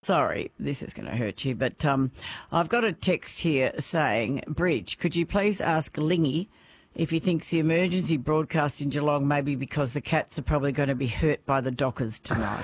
Sorry, this is going to hurt you, but I've got a text here saying, Bridge, could you please ask Lingy if he thinks the emergency broadcast in Geelong may be because the Cats are probably going to be hurt by the Dockers tonight?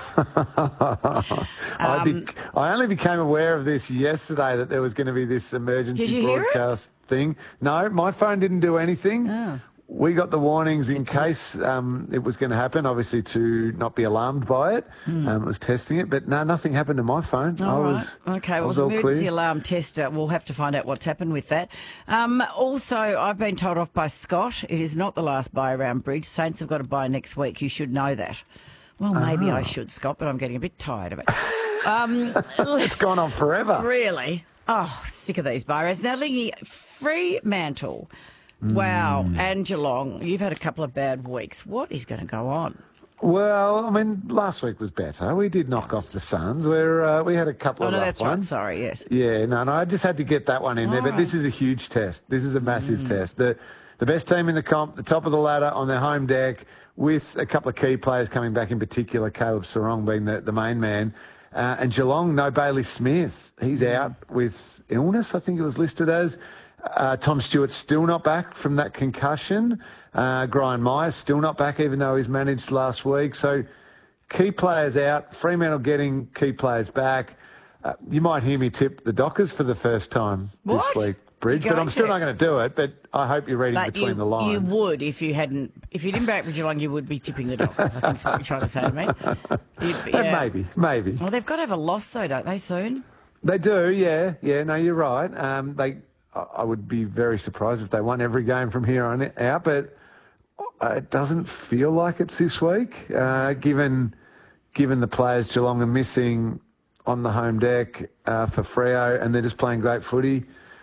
I only became aware of this yesterday, that there was going to be this emergency broadcast thing. No, my phone didn't do anything. Oh. We got the warnings in case it was going to happen, obviously to not be alarmed by it. It was testing it, but no, nothing happened to my phone. All right. Okay, well, emergency alarm tester. We'll have to find out what's happened with that. Also, I've been told off by Scott, it is not the last buy around Bridge. Saints have got to buy next week. You should know that. Well, maybe I should, Scott, but I'm getting a bit tired of it. It's gone on forever. Really? Oh, sick of these buy rounds. Now, Lingy, Fremantle. Wow, and Geelong, you've had a couple of bad weeks. What is going to go on? Well, I mean, last week was better. We did knock off the Suns. We had a couple of rough that's ones. Right. Sorry, yes. Yeah, no, I just had to get that one in there. But this is a huge test. This is a massive test. The best team in the comp, the top of the ladder on their home deck, with a couple of key players coming back, in particular, Caleb Sarong being the main man. And Geelong, no Bailey Smith. He's out with illness, I think it was listed as. Tom Stewart's still not back from that concussion. Brian Myers still not back, even though he's managed last week. So key players out. Fremantle getting key players back. You might hear me tip the Dockers for the first time this week, Bridge, but I'm still not going to do it. But I hope you're reading between the lines. You would if you didn't back for Geelong, you would be tipping the Dockers. I think that's what you're trying to say to me. Maybe. Well, they've got to have a loss though, don't they? Soon. They do. Yeah. No, you're right. I would be very surprised if they won every game from here on out, but it doesn't feel like it's this week, given the players Geelong are missing on the home deck for Freo, and they're just playing great footy.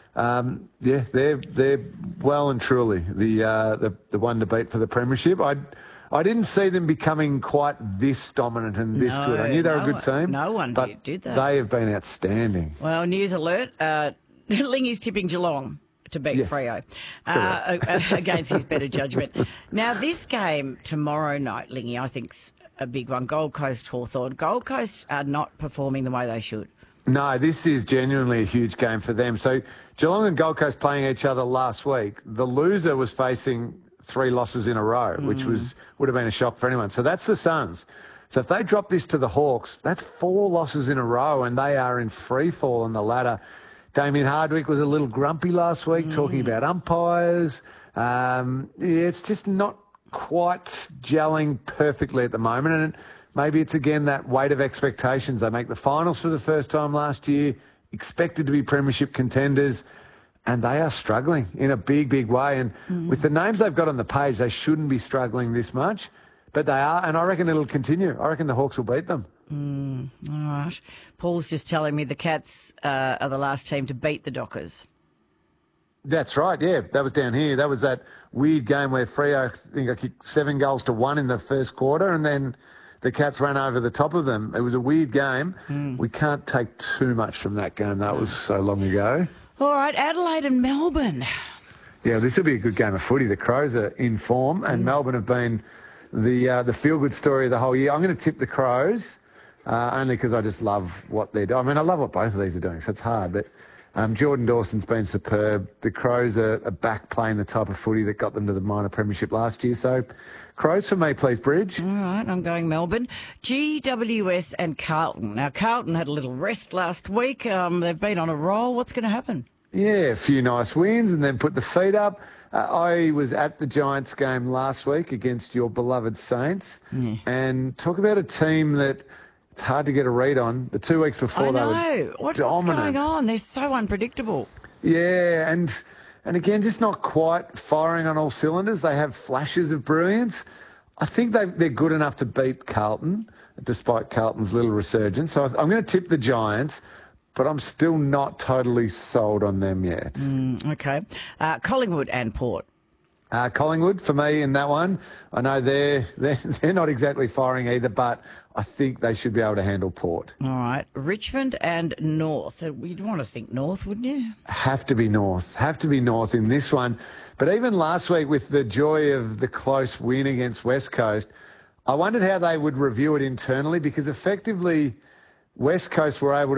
They're well and truly the one to beat for the premiership. I didn't see them becoming quite this dominant and this good. I knew they were a good team. No one did that. They have been outstanding. Well, news alert. Lingy's tipping Geelong to beat Freo against his better judgment. Now, this game tomorrow night, Lingy, I think's a big one. Gold Coast Hawthorn. Gold Coast are not performing the way they should. No, this is genuinely a huge game for them. So Geelong and Gold Coast playing each other last week. The loser was facing 3 losses in a row, which would have been a shock for anyone. So that's the Suns. So if they drop this to the Hawks, that's 4 losses in a row, and they are in free fall on the ladder. Damien Hardwick was a little grumpy last week talking about umpires. It's just not quite gelling perfectly at the moment. And maybe it's, again, that weight of expectations. They make the finals for the first time last year, expected to be premiership contenders, and they are struggling in a big, big way. And with the names they've got on the page, they shouldn't be struggling this much. But they are, and I reckon it'll continue. I reckon the Hawks will beat them. All right. Paul's just telling me the Cats are the last team to beat the Dockers. That's right, yeah. That was down here. That was that weird game where Freo, I kicked 7-1 in the first quarter, and then the Cats ran over the top of them. It was a weird game. We can't take too much from that game. That was so long ago. All right, Adelaide and Melbourne. Yeah, this will be a good game of footy. The Crows are in form, and Melbourne have been the feel-good story of the whole year. I'm going to tip the Crows. Only because I just love what they're doing. I mean, I love what both of these are doing, so it's hard. But Jordan Dawson's been superb. The Crows are back playing the type of footy that got them to the minor premiership last year. So Crows for me, please, Bridge. All right, I'm going Melbourne. GWS and Carlton. Now, Carlton had a little rest last week. They've been on a roll. What's going to happen? Yeah, a few nice wins and then put the feet up. I was at the Giants game last week against your beloved Saints. And talk about a team that... it's hard to get a read on. The 2 weeks before they were dominant. What's going on? They're so unpredictable. Yeah, and again, just not quite firing on all cylinders. They have flashes of brilliance. I think they're good enough to beat Carlton, despite Carlton's little resurgence. So I'm going to tip the Giants, but I'm still not totally sold on them yet. Okay. Collingwood and Port. Collingwood for me in that one. I know they're not exactly firing either, but I think they should be able to handle Port. All right. Richmond and North. You'd want to think North, wouldn't you? Have to be North in this one. But even last week with the joy of the close win against West Coast, I wondered how they would review it internally, because effectively West Coast were able